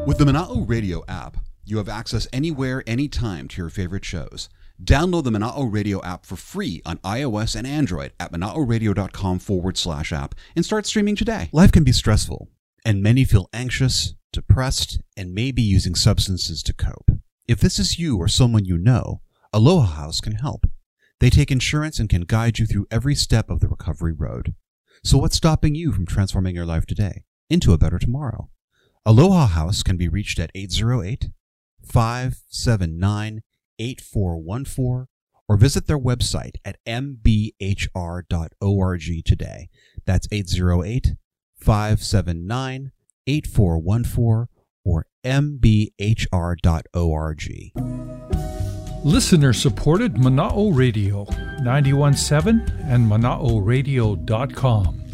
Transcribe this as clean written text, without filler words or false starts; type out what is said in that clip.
With the Mana'o Radio app, you have access anywhere, anytime to your favorite shows. Download the Mana'o Radio app for free on iOS and Android at mana'oradio.com/app and start streaming today. Life can be stressful, and many feel anxious, depressed, and may be using substances to cope. If this is you or someone you know, Aloha House can help. They take insurance and can guide you through every step of the recovery road. So what's stopping you from transforming your life today into a better tomorrow? Aloha House can be reached at 808-579-8414 or visit their website at mbhr.org today. That's 808-579-8414 or mbhr.org. Listener-supported Mana'o Radio, 91.7 and Mana'oRadio.com.